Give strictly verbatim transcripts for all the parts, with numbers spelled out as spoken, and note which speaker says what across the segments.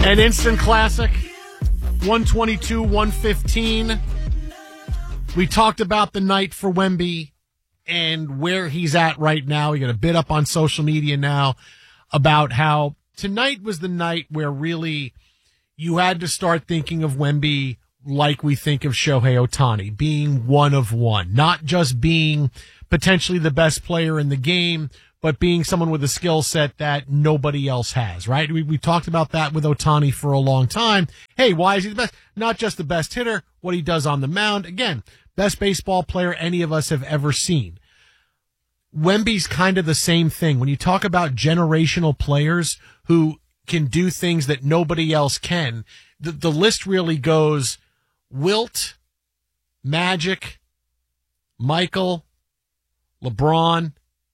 Speaker 1: An instant classic, one twenty-two, one fifteen. We talked about the night for Wemby and where he's at right now. We got a bit up on social media now about how tonight was the night where really you had to start thinking of Wemby like we think of Shohei Ohtani, being one of one, not just being potentially the best player in the game, but being someone with a skill set that nobody else has, right? We, we talked about that with Ohtani for a long time. Hey, why is he the best? Not just the best hitter, what he does on the mound. Again, best baseball player any of us have ever seen. Wemby's kind of the same thing. When you talk about generational players who can do things that nobody else can, the, the list really goes Wilt, Magic, Michael, LeBron,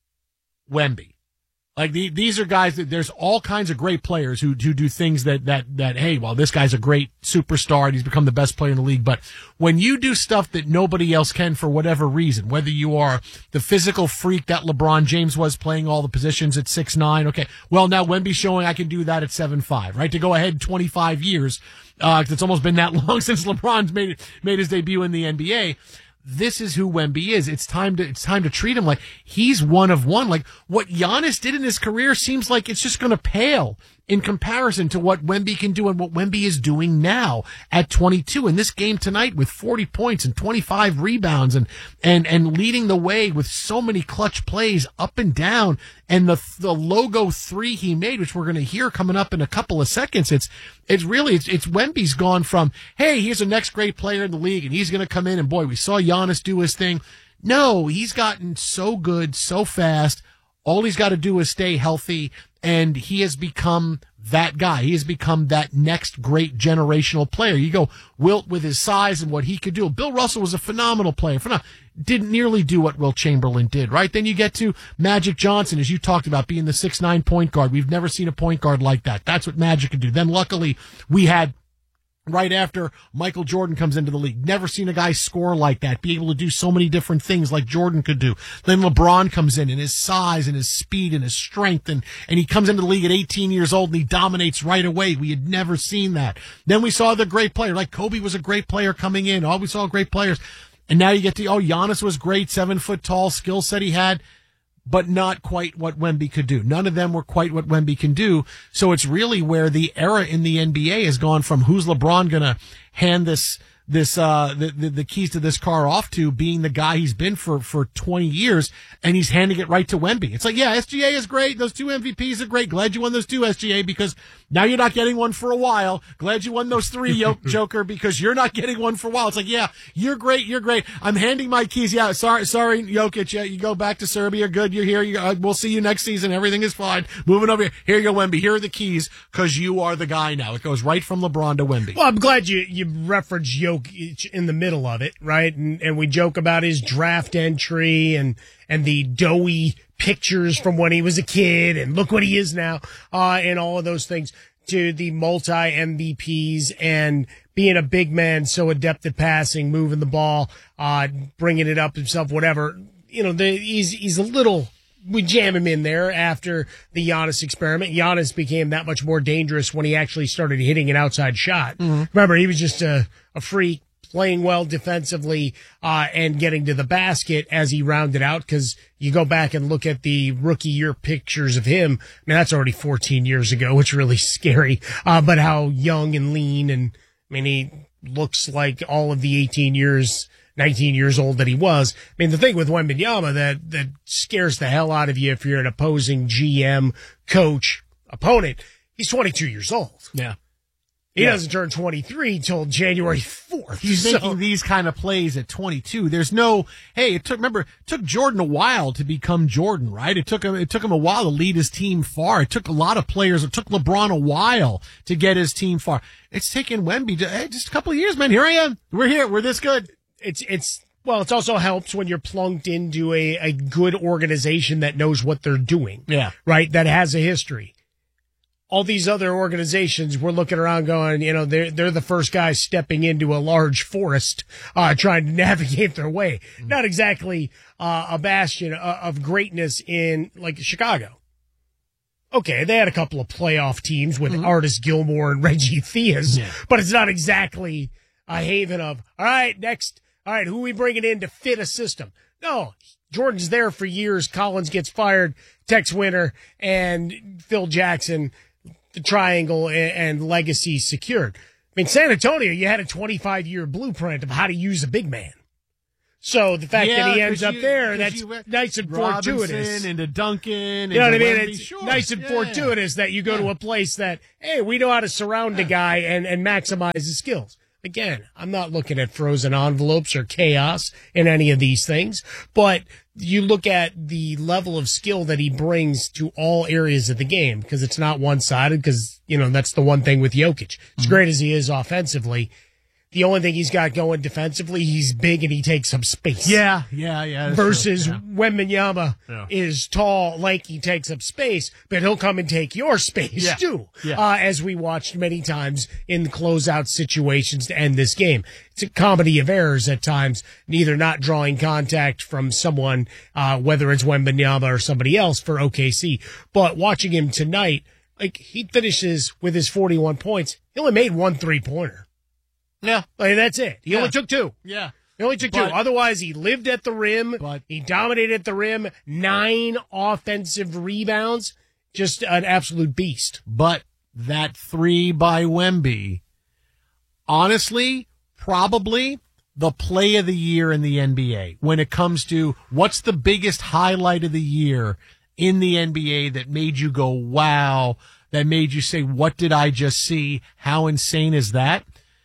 Speaker 1: Wemby. Like the, these are guys that there's all kinds of great players who, who do things that, that, that, hey, well, this guy's a great superstar and he's become the best player in the league. But when you do stuff that nobody else can for whatever reason, whether you are the physical freak that LeBron James was playing all the positions at six nine, okay, well, now Wemby's showing I can do that at seven five, right? To go ahead twenty-five years, uh, it's almost been that long since LeBron's made, made his debut in the N B A. This is who Wemby is. It's time to, it's time to treat him like he's one of one. Like what Giannis did in his career seems like it's just going to pale in comparison to what Wemby can do and what Wemby is doing now at twenty-two. In this game tonight with forty points and twenty-five rebounds and, and, and leading the way with so many clutch plays up and down. And the, the logo three he made, which we're going to hear coming up in a couple of seconds. It's, it's really, it's, it's Wemby's gone from, hey, here's the next great player in the league and he's going to come in and boy, we saw Giannis do his thing. No, he's gotten so good, so fast. All he's got to do is stay healthy, and he has become that guy. He has become that next great generational player. You go Wilt with his size and what he could do. Bill Russell was a phenomenal player. Phenom- didn't nearly do what Wilt Chamberlain did, right? Then you get to Magic Johnson, as you talked about, being the six nine point guard. We've never seen a point guard like that. That's what Magic could do. Then luckily we had right after Michael Jordan comes into the league. Never seen a guy score like that, be able to do so many different things like Jordan could do. Then LeBron comes in and his size and his speed and his strength, and, and he comes into the league at eighteen years old and he dominates right away. We had never seen that. Then we saw the great player, like Kobe was a great player coming in. Oh, we saw great players. And now you get to, oh, Giannis was great, seven foot tall, skill set he had, but not quite what Wemby could do. None of them were quite what Wemby can do. So it's really where the era in the N B A has gone from who's LeBron going to hand this, this, uh, the, the, the keys to this car off to being the guy he's been for, for twenty years, and he's handing it right to Wemby. It's like, yeah, S G A is great. Those two M V Ps are great. Glad you won those two, S G A, because now you're not getting one for a while. Glad you won those three, Yo- Joker, because you're not getting one for a while. It's like, yeah, you're great. You're great. I'm handing my keys. Yeah, sorry, sorry, Jokic. Yeah, you go back to Serbia. Good. You're here. You, uh, we'll see you next season. Everything is fine. Moving over here. Here you go, Wemby. Here are the keys, because you are the guy now. It goes right from LeBron to Wemby.
Speaker 2: Well, I'm glad you, you referenced Jokic in the middle of it, right? And, and we joke about his draft entry and, and the doughy pictures from when he was a kid and look what he is now, uh, and all of those things, to the multi M V Ps and being a big man, so adept at passing, moving the ball, uh, bringing it up himself, whatever. You know, the, he's, he's a little, we jam him in there after the Giannis experiment. Giannis became that much more dangerous when he actually started hitting an outside shot. Mm-hmm. Remember, he was just a, a freak, playing well defensively, uh, and getting to the basket as he rounded out. Because you go back and look at the rookie year pictures of him. I mean, that's already fourteen years ago. It's really scary. Uh, but how young and lean, and I mean, he looks like all of the eighteen years, nineteen years old that he was. I mean, the thing with Wembanyama that, that scares the hell out of you if you're an opposing G M, coach, opponent, he's twenty-two years old.
Speaker 1: Yeah.
Speaker 2: He
Speaker 1: yeah.
Speaker 2: doesn't turn twenty-three till January fourth.
Speaker 1: He's
Speaker 2: so.
Speaker 1: making these kind of plays at twenty-two. There's no, hey, it took, remember, it took Jordan a while to become Jordan, right? It took him, it took him a while to lead his team far. It took a lot of players. It took LeBron a while to get his team far. It's taken Wemby to, hey, just a couple of years, man. Here I am. We're here. We're this good.
Speaker 2: It's, it's, well, it also helps when you're plunked into a, a good organization that knows what they're doing.
Speaker 1: Yeah.
Speaker 2: Right? That has a history. All these other organizations, we're looking around going, you know, they're, they're the first guys stepping into a large forest, uh, trying to navigate their way. Mm-hmm. Not exactly, uh, a bastion of greatness in, like, Chicago. Okay, they had a couple of playoff teams with mm-hmm. Artis Gilmore and Reggie Theus, yeah. but it's not exactly a haven of, all right, next, all right, who are we bringing in to fit a system? No, Jordan's there for years. Collins gets fired, Tex Winter, and Phil Jackson, the triangle and, and legacy secured. I mean, San Antonio, you had a twenty-five year blueprint of how to use a big man. So the fact
Speaker 1: yeah,
Speaker 2: that he ends
Speaker 1: you,
Speaker 2: up there, that's nice and
Speaker 1: Robinson
Speaker 2: fortuitous.
Speaker 1: Into Duncan.
Speaker 2: You know what I mean?
Speaker 1: Wemby,
Speaker 2: It's
Speaker 1: sure.
Speaker 2: nice and
Speaker 1: yeah.
Speaker 2: fortuitous that you go yeah. to a place that, hey, we know how to surround yeah. a guy and, and maximize his skills. Again, I'm not looking at frozen envelopes or chaos in any of these things, but you look at the level of skill that he brings to all areas of the game, because it's not one-sided, because, you know, that's the one thing with Jokic. As mm-hmm. great as he is offensively, the only thing he's got going defensively, he's big and he takes up space.
Speaker 1: Yeah, yeah, yeah.
Speaker 2: Versus
Speaker 1: yeah.
Speaker 2: Wembanyama
Speaker 1: yeah.
Speaker 2: is tall, lanky, takes up space, but he'll come and take your space
Speaker 1: yeah.
Speaker 2: too,
Speaker 1: yeah.
Speaker 2: Uh, as we watched many times in closeout situations to end this game. It's a comedy of errors at times, neither not drawing contact from someone, uh, whether it's Wembanyama or somebody else for O K C. But watching him tonight, like, he finishes with his forty-one points. He only made one three-pointer.
Speaker 1: Yeah.
Speaker 2: Like, that's it. He
Speaker 1: yeah.
Speaker 2: only took two.
Speaker 1: Yeah.
Speaker 2: He only took but, two. Otherwise, he lived at the rim.
Speaker 1: But,
Speaker 2: he dominated at the rim. Nine offensive rebounds. Just an absolute beast.
Speaker 1: But that three by Wemby, honestly, probably the play of the year in the N B A when it comes to what's the biggest highlight of the year in the N B A that made you go, wow, that made you say, what did I just see? How insane is that?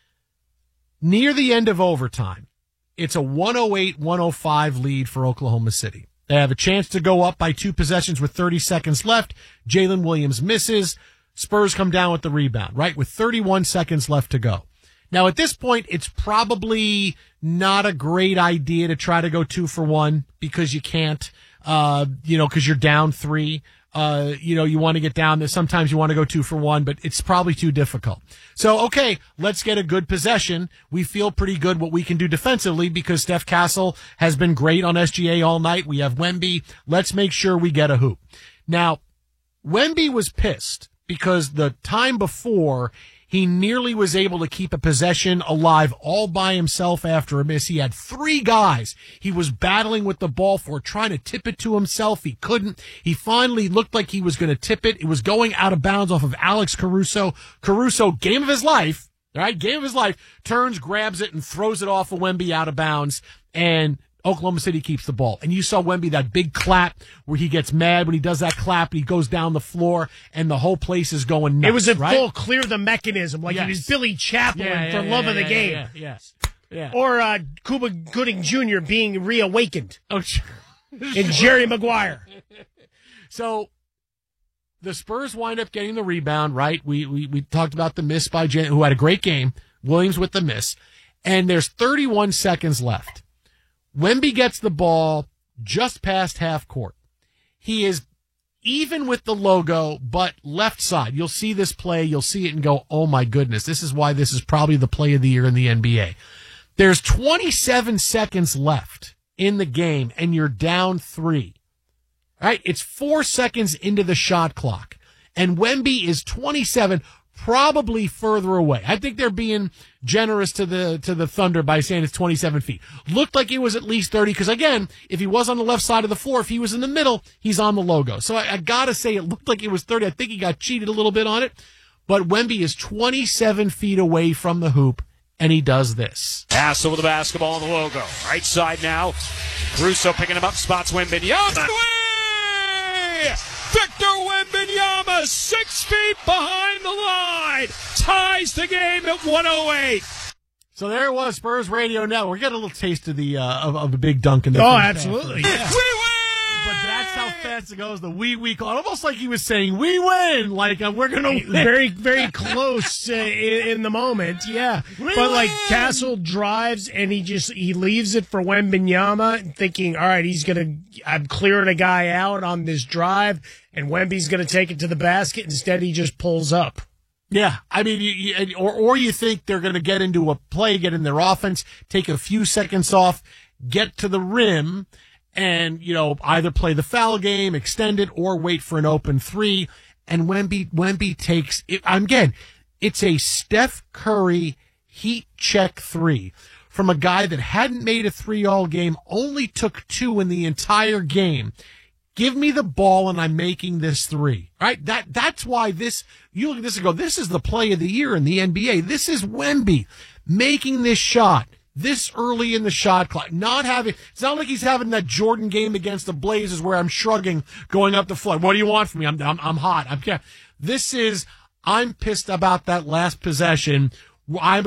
Speaker 1: Near the end of overtime, it's a one oh eight one oh five lead for Oklahoma City. They have a chance to go up by two possessions with thirty seconds left. Jalen Williams misses. Spurs come down with the rebound, right, with thirty-one seconds left to go. Now, at this point, it's probably not a great idea to try to go two for one because you can't, uh, you know, because you're down three. Uh, you know, you want to get down there. Sometimes you want to go two for one, but it's probably too difficult. So, okay, let's get a good possession. We feel pretty good what we can do defensively because Steph Castle has been great on S G A all night. We have Wemby. Let's make sure we get a hoop. Now, Wemby was pissed because the time before he nearly was able to keep a possession alive all by himself after a miss. He had three guys he was battling with the ball for, trying to tip it to himself. He couldn't. He finally looked like he was going to tip it. It was going out of bounds off of Alex Caruso. Caruso, game of his life, all right, game of his life, turns, grabs it, and throws it off of Wemby out of bounds, and Oklahoma City keeps the ball. And you saw Wemby, that big clap where he gets mad when he does that clap and he goes down the floor and the whole place is going nuts.
Speaker 2: It was a
Speaker 1: right?
Speaker 2: full clear the mechanism, like yes. it was Billy Chaplin
Speaker 1: yeah, yeah,
Speaker 2: for
Speaker 1: yeah,
Speaker 2: love
Speaker 1: yeah,
Speaker 2: of the
Speaker 1: yeah,
Speaker 2: game.
Speaker 1: Yeah, yeah, yeah.
Speaker 2: Or uh, Cuba Gooding Junior being reawakened.
Speaker 1: Oh,
Speaker 2: and Jerry Maguire.
Speaker 1: So the Spurs wind up getting the rebound, right? We we, we talked about the miss by Jan, who had a great game. Williams with the miss. And there's thirty-one seconds left. Wemby gets the ball just past half court. He is even with the logo, but left side. You'll see this play. You'll see it and go, oh, my goodness. This is why this is probably the play of the year in the N B A. There's twenty-seven seconds left in the game, and you're down three. All right? It's four seconds into the shot clock, and Wemby is twenty-seven, probably further away. I think they're being generous to the to the Thunder by saying it's twenty-seven feet. Looked like it was at least thirty because, again, if he was on the left side of the floor, if he was in the middle, he's on the logo. So I, I got to say it looked like it was thirty. I think he got cheated a little bit on it. But Wemby is twenty-seven feet away from the hoop, and he does this.
Speaker 3: Castle with the basketball on the logo. Right side now. Caruso picking him up, spots Wembanyama. Victor Wembanyama, six feet behind the line, ties the game at one oh eight.
Speaker 1: So there it was, Spurs Radio Network. We got a little taste of the uh, of, of a big dunk in the
Speaker 2: Oh,
Speaker 1: first
Speaker 2: absolutely.
Speaker 1: half.
Speaker 2: Yeah.
Speaker 3: We win!
Speaker 1: But that's how fast it goes. The wee wee call, almost like he was saying, "We win!" Like uh, we're gonna win.
Speaker 2: Very, very close uh, in, in the moment. Yeah,
Speaker 1: we
Speaker 2: but
Speaker 1: win!
Speaker 2: like Castle drives and he just he leaves it for Wembanyama, thinking, all right, he's gonna. I'm clearing a guy out on this drive, and Wemby's gonna take it to the basket. Instead, he just pulls up.
Speaker 1: Yeah, I mean, you, you, or or you think they're going to get into a play, get in their offense, take a few seconds off, get to the rim, and, you know, either play the foul game, extend it, or wait for an open three. and Wemby, Wemby takes it. Again, it's a Steph Curry heat check three from a guy that hadn't made a three all game, only took two in the entire game. Give me the ball and I'm making this three. Right? That that's why this, you look at this and go, this is the play of the year in the N B A. This is Wemby making this shot this early in the shot clock. Not having, it's not like he's having that Jordan game against the Blazers where I'm shrugging, going up the floor. What do you want from me? I'm I'm, I'm hot. I'm This is, I'm pissed about that last possession. I'm